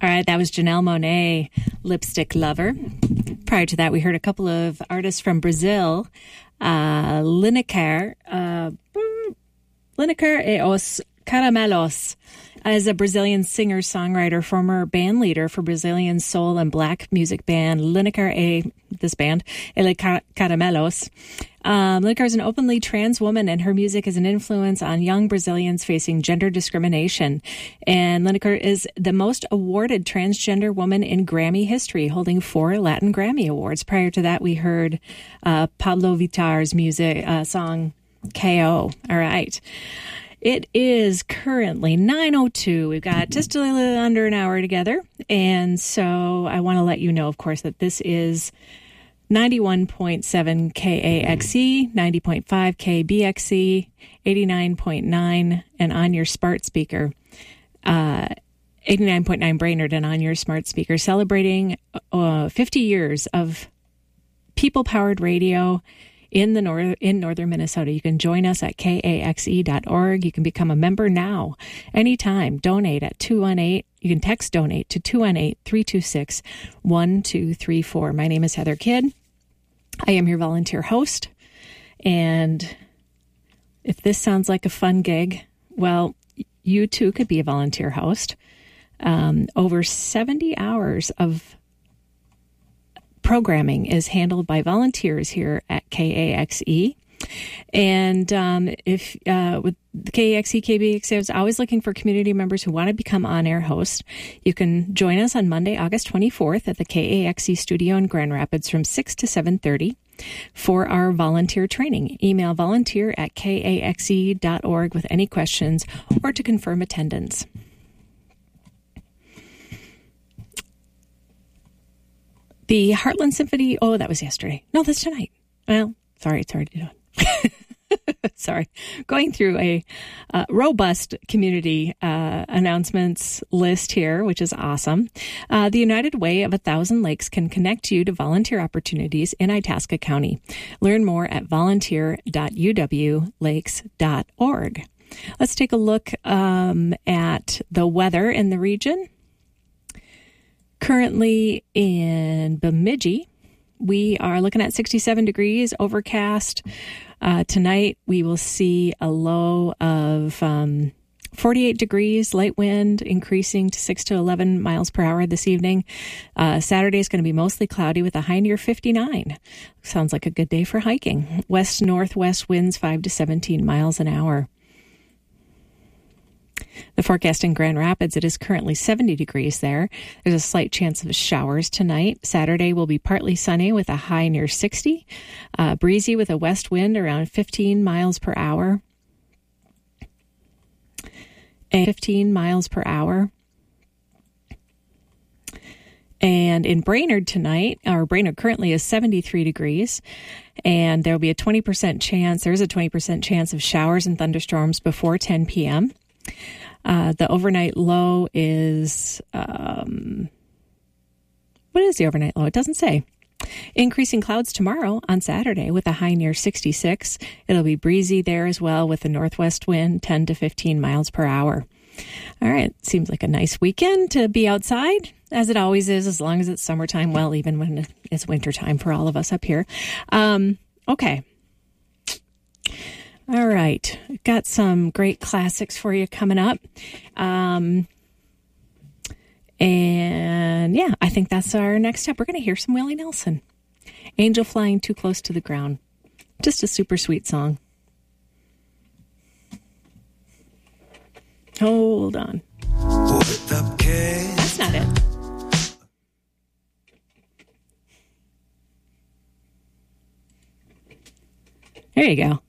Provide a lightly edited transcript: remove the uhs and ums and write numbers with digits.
All right, that was Janelle Monáe, Lipstick Lover. Prior to that, we heard a couple of artists from Brazil, Lineker e os Caramelos is a Brazilian singer-songwriter, former band leader for Brazilian soul and black music band Lineker e Caramelos. Lineker is an openly trans woman, and her music is an influence on young Brazilians facing gender discrimination. And Lineker is the most awarded transgender woman in Grammy history, holding 4 Latin Grammy Awards. Prior to that, we heard Pablo Vittar's music song KO. All right. It is currently 9:02. We've got just a little under an hour together. And so I want to let you know, of course, that this is 91.7 KAXE, 90.5 KBXE, 89.9, and on your smart speaker, 89.9 Brainerd and on your smart speaker, celebrating 50 years of people-powered radio in northern Minnesota. You can join us at kaxe.org. You can become a member now, anytime. Donate at 218. You can text donate to 218-326-1234. My name is Heather Kidd. I am your volunteer host. And if this sounds like a fun gig, well, you too could be a volunteer host. Over 70 hours of programming is handled by volunteers here at KAXE. And if with the KAXE, KBXE, I was always looking for community members who want to become on-air hosts. You can join us on Monday, August 24th at the KAXE studio in Grand Rapids from 6 to 7:30 for our volunteer training. Email volunteer@kaxe.org with any questions or to confirm attendance. The Heartland Symphony, that was yesterday. No, that's tonight. Well, sorry, it's already done. Sorry. Going through a robust community announcements list here, which is awesome. The United Way of 1,000 Lakes can connect you to volunteer opportunities in Itasca County. Learn more at volunteer.uwlakes.org. Let's take a look at the weather in the region. Currently in Bemidji, we are looking at 67 degrees, overcast. Tonight, we will see a low of 48 degrees, light wind increasing to 6 to 11 miles per hour this evening. Saturday is going to be mostly cloudy with a high near 59. Sounds like a good day for hiking. West-northwest winds 5 to 17 miles an hour. The forecast in Grand Rapids, it is currently 70 degrees there. There's a slight chance of showers tonight. Saturday will be partly sunny with a high near 60. Breezy with a west wind around 15 miles per hour. And 15 miles per hour. And in Brainerd tonight, or Brainerd currently is 73 degrees, and there will be a 20% chance, there's a 20% chance of showers and thunderstorms before 10 p.m. The overnight low is, what is the overnight low? It doesn't say. Increasing clouds tomorrow on Saturday with a high near 66. It'll be breezy there as well with a northwest wind 10 to 15 miles per hour. All right. Seems like a nice weekend to be outside, as it always is, as long as it's summertime. Well, even when it's wintertime for all of us up here. Okay. All right. Got some great classics for you coming up. And yeah, I think that's our next step. We're going to hear some Willie Nelson. Angel Flying Too Close to the Ground. Just a super sweet song. Hold on. That's not it. There you go.